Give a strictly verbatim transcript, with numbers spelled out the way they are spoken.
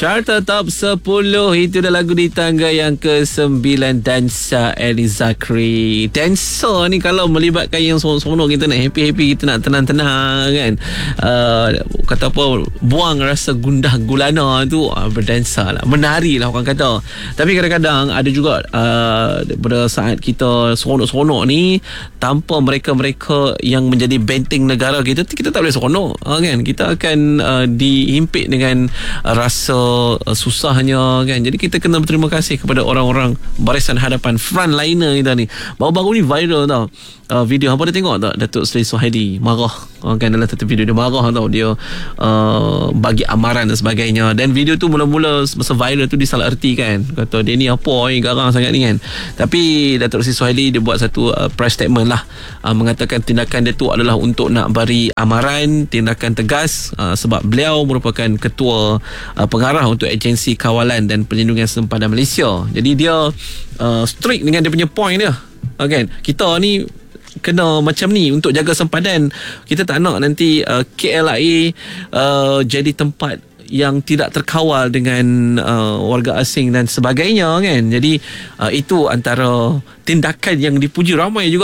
Carta Top sepuluh. Itu dah lagu di tangga yang ke sembilan, Dansa Ellie Zakri. Dancer ni kalau melibatkan yang seronok-seronok, kita nak happy-happy, kita nak tenang-tenang kan, uh, kata apa, buang rasa gundah gulana tu, uh, berdansa lah, menari lah orang kata. Tapi kadang-kadang ada juga uh, pada saat kita seronok-seronok ni, tanpa mereka-mereka yang menjadi benteng negara kita, kita tak boleh seronok, uh, kan. Kita akan uh, dihimpit dengan uh, rasa uh, susahnya kan. Jadi kita kena berterima kasih kepada orang-orang barisan hadapan, frontliner kita ni. Baru-baru ni viral tau, uh, video hampa dah tengok tak, Datuk Seri Suhaili marah, uh, kan, dalam satu video dia marah tau, dia uh, bagi amaran dan sebagainya. Dan video tu mula-mula masa viral tu disalah erti kan, kata dia ni apa ni, garang sangat ni kan. Tapi Datuk Seri Suhaili dia buat satu uh, press statement lah, uh, mengatakan tindakan dia tu adalah untuk nak beri amaran, tindakan tegas, uh, sebab beliau merupakan ketua uh, pengarah untuk Agensi Kawalan dan Perlindungan Sempadan Malaysia. Jadi dia uh, strict dengan dia punya point dia, uh, kan. Kita ni kena macam ni untuk jaga sempadan. Kita tak nak nanti uh, K L I A uh, jadi tempat yang tidak terkawal dengan uh, warga asing dan sebagainya kan. Jadi uh, itu antara tindakan yang dipuji ramai juga